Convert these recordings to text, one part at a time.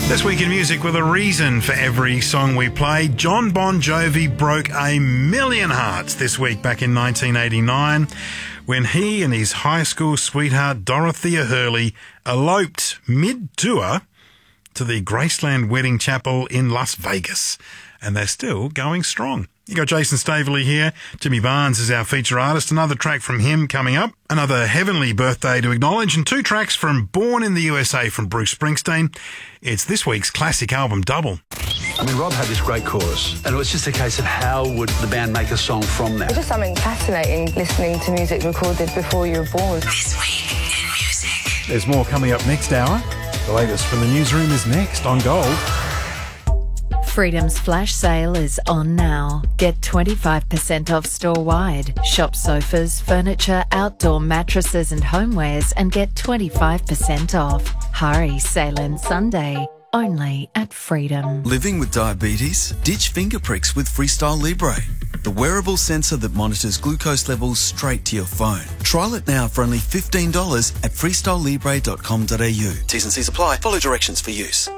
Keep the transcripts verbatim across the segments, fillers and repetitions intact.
This week in music, with a reason for every song we play, Jon Bon Jovi broke a million hearts this week back in nineteen eighty-nine when he and his high school sweetheart Dorothea Hurley eloped mid-tour to the Graceland Wedding Chapel in Las Vegas. And they're still going strong. You got Jason Staveley here. Jimmy Barnes is our feature artist. Another track from him coming up. Another heavenly birthday to acknowledge. And two tracks from Born in the U S A from Bruce Springsteen. It's this week's classic album double. I mean, Rob had this great chorus, and it was just a case of how would the band make a song from that. It's just something fascinating listening to music recorded before you were born. This week in music. There's more coming up next hour. The latest from the newsroom is next on Gold. Freedom's flash sale is on now. Get twenty-five percent off store-wide. Shop sofas, furniture, outdoor mattresses and homewares and get twenty-five percent off. Hurry, sale ends Sunday. Only at Freedom. Living with diabetes? Ditch finger pricks with Freestyle Libre, the wearable sensor that monitors glucose levels straight to your phone. Trial it now for only fifteen dollars at freestyle libre dot com dot a u. T's and C's apply. Follow directions for use.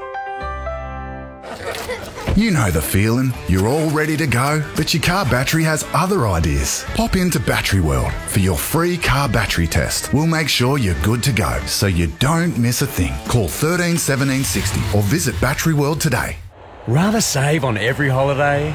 You know the feeling. You're all ready to go, but your car battery has other ideas. Pop into Battery World for your free car battery test. We'll make sure you're good to go, so you don't miss a thing. Call one three one seven six zero or visit Battery World today. Rather save on every holiday